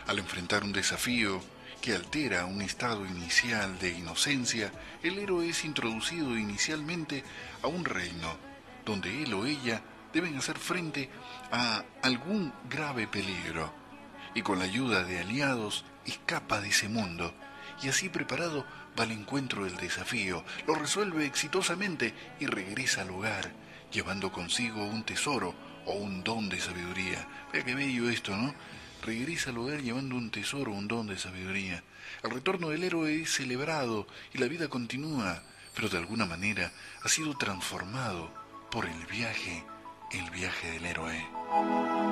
Al enfrentar un desafío que altera un estado inicial de inocencia, el héroe es introducido inicialmente a un reino, donde él o ella deben hacer frente a algún grave peligro, y con la ayuda de aliados escapa de ese mundo, y así preparado va al encuentro del desafío, lo resuelve exitosamente y regresa al hogar, llevando consigo un tesoro o un don de sabiduría. Vea qué bello esto, ¿no? Regresa al hogar llevando un tesoro, un don de sabiduría. El retorno del héroe es celebrado y la vida continúa, pero de alguna manera ha sido transformado por el viaje del héroe.